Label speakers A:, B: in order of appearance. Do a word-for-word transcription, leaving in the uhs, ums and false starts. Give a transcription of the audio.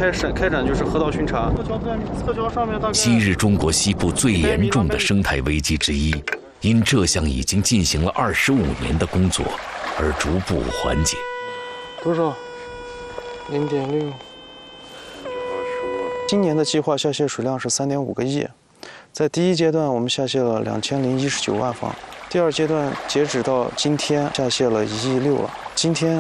A: 开展开展就是河道巡查。侧桥在侧桥上面大概。
B: 昔日中国西部最严重的生态危机之一，因这项已经进行了二十五年的工作而逐步缓解。
A: 多少？零点六。今年的计划下泄水量是三点五个亿，在第一阶段我们下泄了两千零一十九万方，第二阶段截止到今天下泄了一亿六了。今天